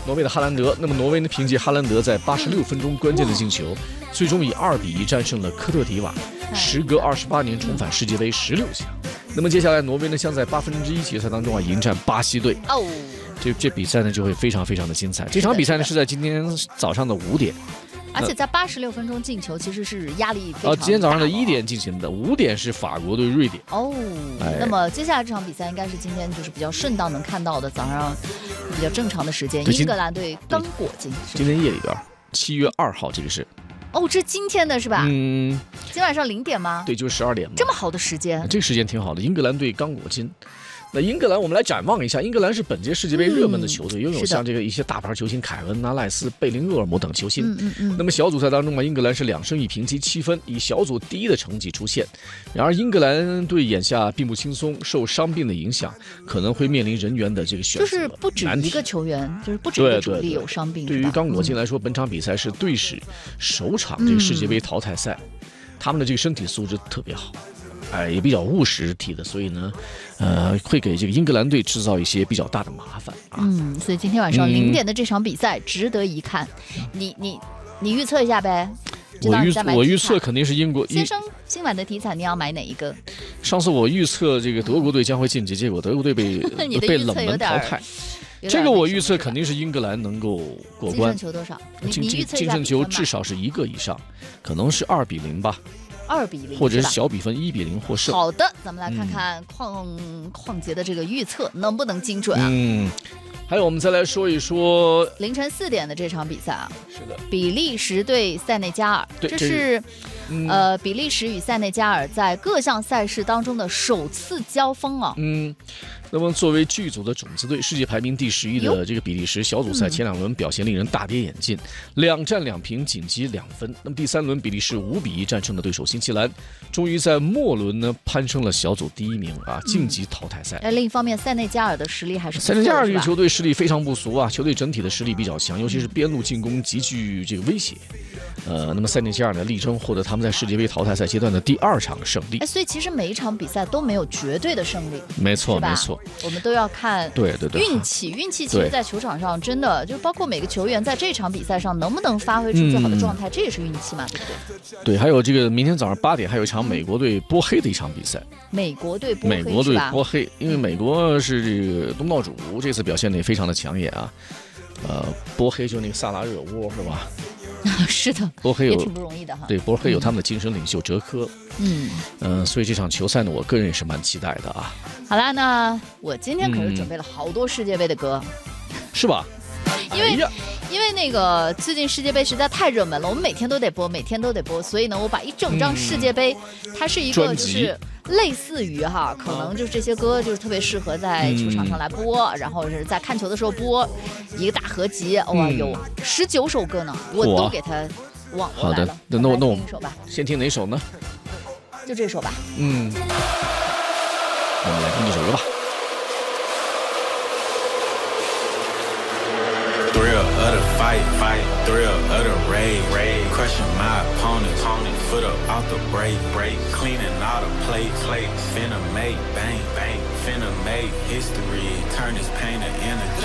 挪威的哈兰德。那么挪威呢，凭借哈兰德在86分钟关键的进球，最终以2-1战胜了科特迪瓦，时隔28年重返世界杯16强。那么接下来挪威呢将在1/8决赛当中迎战巴西队。这比赛呢就会非常非常的精彩。这场比赛呢是在今天早上的5点。 而且在86分钟进球，其实是压力非常大。 今天早上的1点进行的，5点是法国对瑞典。 那么接下来这场比赛应该是今天就是比较顺当能看到的，早上比较正常的时间，英格兰对刚果金。 今天夜里边，7月2号，这个是。 这今天的是吧？今晚上0点吗？ 对，就是12点嘛。 这么好的时间， 这个时间挺好的。英格兰对刚果金。那英格兰，我们来展望一下，英格兰是本届世界杯热门的球队，拥有像这个一些大牌球星凯文、赖斯、贝林厄尔姆等球星。那么小组赛当中嘛，英格兰是2胜1平积7分，以小组第一的成绩出现。然而英格兰队眼下并不轻松，受伤病的影响，可能会面临人员的这个选择。 就是不止一个球员，就是不止一个主力有伤病。 对于刚果金来说，本场比赛是队史首场这个世界杯淘汰赛，他们的这个身体素质特别好。也比较务实踢的，所以呢，会给这个英格兰队制造一些比较大的麻烦啊。 所以今天晚上0点的这场比赛值得一看。你预测一下呗？ 我预测肯定是英国。 先生，今晚的体彩你要买哪一个？ 上次我预测这个德国队将会晋级，结果德国队被冷门淘汰。这个我预测肯定是英格兰能够过关。 净胜球多少？ 净胜球至少是1个以上，可能是2-0吧。 2-0， 或者是小比分1-0获胜。 好的，咱们来看看邝杰的这个预测能不能精准啊？ 还有我们再来说一说凌晨4点的这场比赛啊。 是的， 比利时对塞内加尔，这是比利时与塞内加尔在各项赛事当中的首次交锋啊。 那么作为剧组的种子队，世界排名第11的这个比利时，小组赛前2轮表现令人大跌眼镜，2战2平，仅积2分。那么第3轮，比利时5-1战胜了对手新西兰，终于在末轮呢攀升了小组第1名啊，晋级淘汰赛。 另一方面，塞内加尔的实力还是不错的， 塞内加尔这个球队实力非常不俗啊，球队整体的实力比较强，尤其是边路进攻极具这个威胁。那么塞内加尔呢，力争获得他们在世界杯淘汰赛阶段的第2场胜利。 所以其实每一场比赛都没有绝对的胜利。 没错，没错， 我们都要看运气。运气其实在球场上真的就包括每个球员在这场比赛上能不能发挥出最好的状态，这也是运气嘛，对不对？ 对，还有这个明天早上8点还有一场美国对波黑的一场比赛。 美国对波黑，因为美国是这个东道主，这次表现的也非常的抢眼啊。波黑就那个萨拉热窝是吧？ 是的， 波黑也挺不容易的哈。 对，波黑有他们的精神领袖哲科。所以这场球赛呢，我个人也是蛮期待的啊。 好啦，那我今天可是准备了好多世界杯的歌， 是吧？ 因为那个最近世界杯实在太热门了，我们每天都得播，所以呢，我把一整张世界杯，它是一个就是类似于可能就是这些歌就是特别适合在球场上来播，然后是在看球的时候播，一个大合集，哇，有19首歌呢，我都给它网过来了。 好的，那我听一首吧。 先听哪首呢？ 就这首吧。 我们来听这首歌吧。 Thrill of the fight, thrill of the raid, crushing my opponents, foot up off the brake, cleaning all the plates, finna make bang, finna make history, turn this pain to energy.